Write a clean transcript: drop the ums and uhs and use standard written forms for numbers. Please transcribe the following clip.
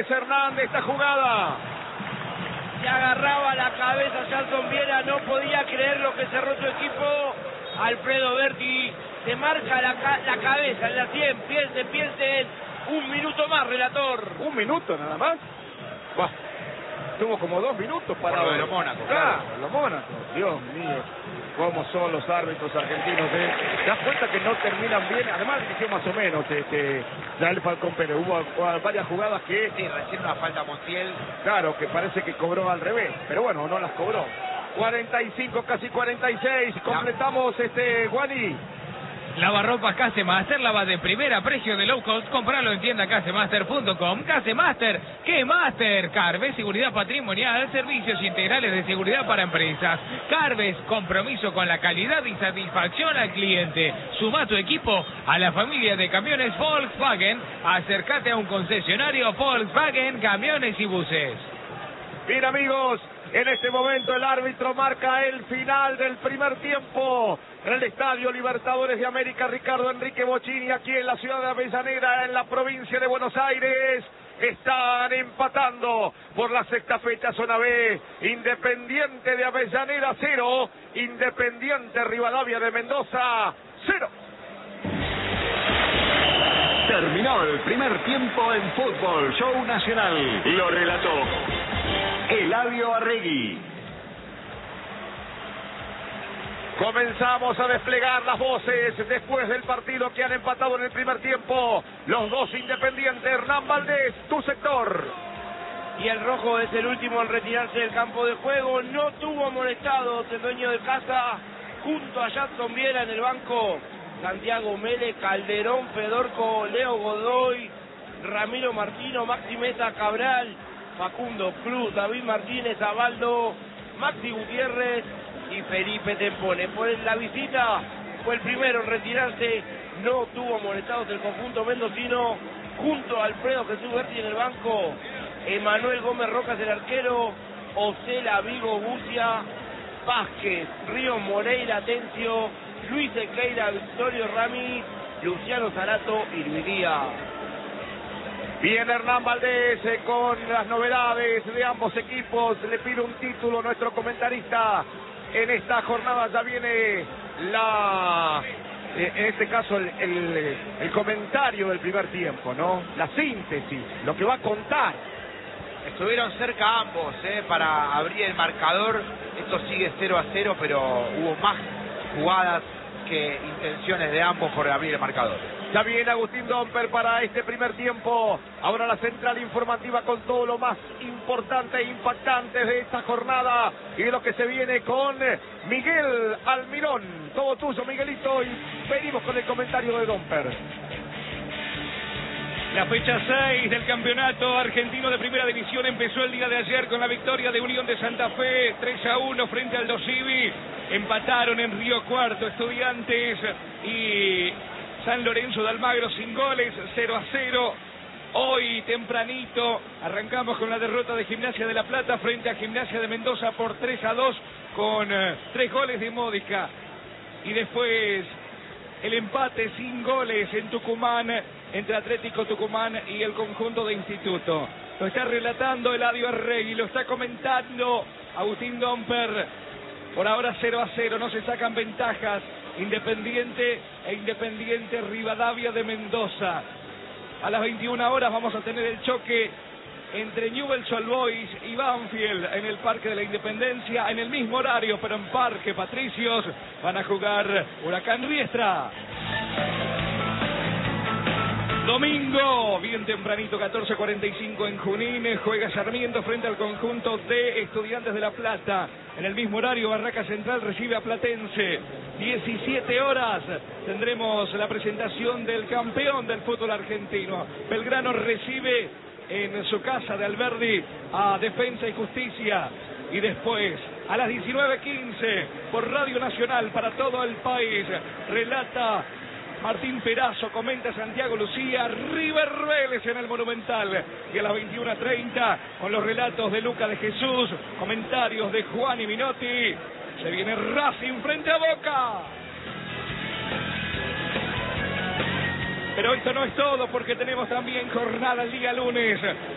Valdés Hernández esta jugada. Se agarraba la cabeza Charlton Viera, no podía creer lo que cerró su equipo. Alfredo Berti se marca la cabeza en la 100, piensen, un minuto más, relator. ¿Un minuto nada más? Bah, tuvo como 2 minutos para... Por lo de los Mónaco. Claro, los Mónaco. Dios mío, cómo son los árbitros argentinos. ¿Te das cuenta que no terminan bien? Además dirigió más o menos Yael Falcón Pérez. Hubo varias jugadas que... Sí, recién una falta a Montiel. Claro, que parece que cobró al revés, pero bueno, no las cobró. 45, casi 46, completamos Guani. Lavarropas Casemaster, lava de primera, precio de low cost, compralo en tienda casemaster.com. Casemaster, ¿qué Master? Carves, seguridad patrimonial, servicios integrales de seguridad para empresas. Carves, compromiso con la calidad y satisfacción al cliente. Suma tu equipo a la familia de camiones Volkswagen. Acércate a un concesionario Volkswagen, camiones y buses. Bien, amigos, en este momento el árbitro marca el final del primer tiempo en el Estadio Libertadores de América Ricardo Enrique Bocini, aquí en la ciudad de Avellaneda, en la provincia de Buenos Aires. Están empatando por la sexta fecha zona B. Independiente de Avellaneda 0, Independiente Rivadavia de Mendoza 0. Terminó el primer tiempo en Fútbol Show Nacional. Lo relató Eladio Arregui. Comenzamos a desplegar las voces después del partido que han empatado en el primer tiempo. Los dos Independientes. Hernán Valdés, tu sector. Y el rojo es el último en retirarse del campo de juego. No tuvo molestados el dueño de casa. Junto a Charlton Viera en el banco, Santiago Mele, Calderón, Fedorco, Leo Godoy, Ramiro Martino, Maxi Mesa Cabral, Facundo Cruz, David Martínez, Abaldo, Maxi Gutiérrez y Felipe Tempone. Por la visita fue el primero en retirarse, no tuvo molestados el conjunto mendocino, junto a Alfredo Jesús Berti en el banco, Emanuel Gómez Rojas el arquero, Ocela Vigo Bucia, Vázquez, Río Moreira Tencio, Luis Equeira, Victorio Rami, Luciano Zarato y Luis Díaz. Bien, Hernán Valdés con las novedades de ambos equipos. Le pido un título a nuestro comentarista. En esta jornada ya viene en este caso el comentario del primer tiempo, ¿no? La síntesis, lo que va a contar. Estuvieron cerca ambos para abrir el marcador. Esto sigue 0-0, pero hubo más jugadas que intenciones de ambos por abrir el marcador. Ya viene Agustín Domper para este primer tiempo. Ahora la central informativa con todo lo más importante e impactante de esta jornada y de lo que se viene con Miguel Almirón. Todo tuyo, Miguelito, y venimos con el comentario de Domper. La fecha 6 del campeonato argentino de primera división empezó el día de ayer con la victoria de Unión de Santa Fe 3-1 frente al Dosivi. Empataron en Río Cuarto Estudiantes y San Lorenzo de Almagro sin goles, 0-0. Hoy tempranito arrancamos con la derrota de Gimnasia de La Plata frente a Gimnasia de Mendoza por 3-2 con 3 goles de Módica. Y después el empate sin goles en Tucumán entre Atlético Tucumán y el conjunto de Instituto. Lo está relatando Eladio Arregui, lo está comentando Agustín Domper. Por ahora 0-0, no se sacan ventajas Independiente e Independiente Rivadavia de Mendoza. A las 21 horas vamos a tener el choque entre Newell's Old Boys y Banfield en el Parque de la Independencia, en el mismo horario, pero en Parque Patricios van a jugar Huracán Riestra. Domingo, bien tempranito, 14:45 en Junín, juega Sarmiento frente al conjunto de Estudiantes de La Plata. En el mismo horario, Barraca Central recibe a Platense. 17 horas tendremos la presentación del campeón del fútbol argentino. Belgrano recibe en su casa de Alberdi a Defensa y Justicia. Y después, a las 19:15, por Radio Nacional para todo el país, relata Martín Perazo, comenta Santiago Lucía, River Vélez en el Monumental. Y a las 21:30, con los relatos de Luca de Jesús, comentarios de Juan y Minotti, se viene Racing frente a Boca. Pero esto no es todo, porque tenemos también jornada el día lunes.